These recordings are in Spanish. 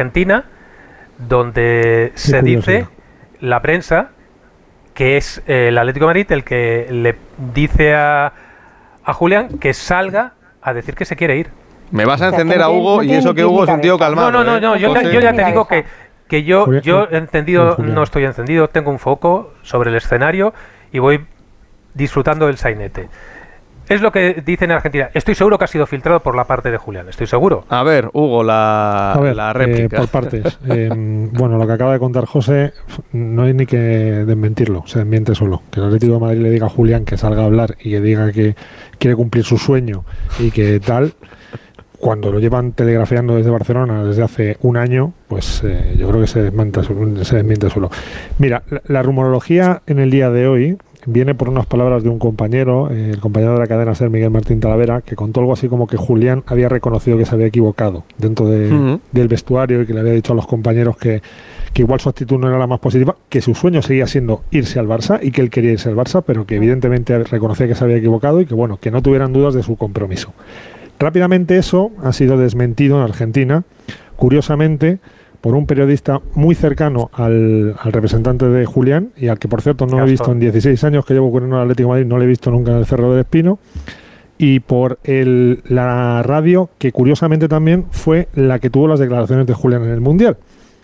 Argentina, donde se dice, la prensa, que es el Atlético de Madrid el que le dice a Julián que salga a decir que se quiere ir. Me vas a encender a Hugo, y eso que Hugo es un tío calmado. No, yo ya te digo que yo encendido, no estoy encendido, tengo un foco sobre el escenario y voy disfrutando del sainete. Es lo que dicen en Argentina. Estoy seguro que ha sido filtrado por la parte de Julián. Estoy seguro. A ver, Hugo, la réplica. Por partes. Bueno, lo que acaba de contar José, no hay ni que desmentirlo. Se desmiente solo. Que el Atlético de Madrid le diga a Julián que salga a hablar y que diga que quiere cumplir su sueño y que tal, cuando lo llevan telegrafiando desde Barcelona desde hace un año, pues yo creo que se desmiente solo. Mira, la rumorología en el día de hoy viene por unas palabras de un compañero, el compañero de la cadena SER, Miguel Martín Talavera, que contó algo así como que Julián había reconocido que se había equivocado dentro del vestuario y que le había dicho a los compañeros que igual su actitud no era la más positiva, que su sueño seguía siendo irse al Barça y que él quería irse al Barça, pero que evidentemente reconocía que se había equivocado y que bueno, que no tuvieran dudas de su compromiso. Rápidamente eso ha sido desmentido en Argentina, curiosamente, por un periodista muy cercano al representante de Julián y al que, por cierto, no he visto en 16 años que llevo cubriendo el Atlético de Madrid, no le he visto nunca en el Cerro del Espino, y por la radio, que curiosamente también fue la que tuvo las declaraciones de Julián en el Mundial.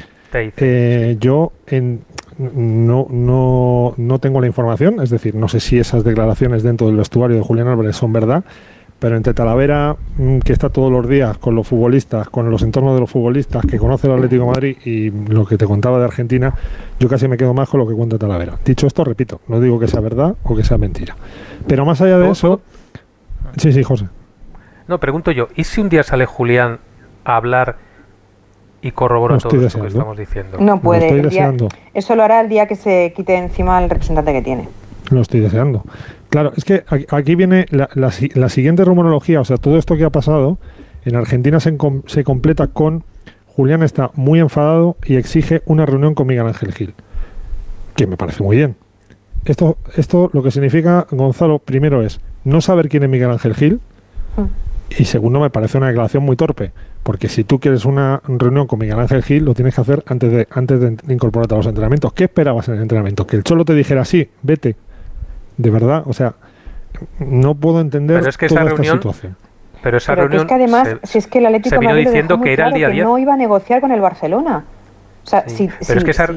Yo no tengo la información, es decir, no sé si esas declaraciones dentro del vestuario de Julián Álvarez son verdad, pero entre Talavera, que está todos los días con los futbolistas, con los entornos de los futbolistas, que conoce el Atlético de Madrid, y lo que te contaba de Argentina, yo casi me quedo más con lo que cuenta Talavera. Dicho esto, repito, no digo que sea verdad o que sea mentira. Pero más allá de eso... Sí, José. No, pregunto yo, ¿y si un día sale Julián a hablar y corrobora todo esto que estamos diciendo? No puede. Eso lo hará el día que se quite encima el representante que tiene. Lo estoy deseando. Claro, es que aquí viene la siguiente rumorología, o sea, todo esto que ha pasado, en Argentina se completa con Julián está muy enfadado y exige una reunión con Miguel Ángel Gil, que me parece muy bien. Esto lo que significa, Gonzalo, primero es no saber quién es Miguel Ángel Gil, y segundo, me parece una declaración muy torpe, porque si tú quieres una reunión con Miguel Ángel Gil, lo tienes que hacer antes de incorporarte a los entrenamientos. ¿Qué esperabas en el entrenamiento? ¿Que el Cholo te dijera sí, vete? De verdad, o sea, no puedo entender toda esta situación. Pero esa reunión es que además, si es que el Atlético de Madrid diciendo que era el día 10. No iba a negociar con el Barcelona. O sea, sí. Pero es que esa